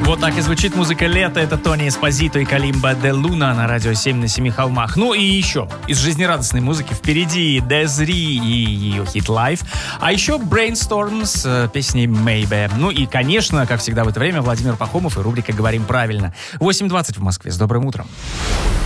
Вот так и звучит музыка лета. Это Тони Эспозито и Калимба де Луна на радио 7 на 7 холмах. Ну и еще из жизнерадостной музыки впереди Дезри и ее хит Life. А еще Brainstorm с песней Maybe. Ну и, конечно, как всегда в это время, Владимир Пахомов и рубрика «Говорим правильно». 8:20 в Москве. С добрым утром.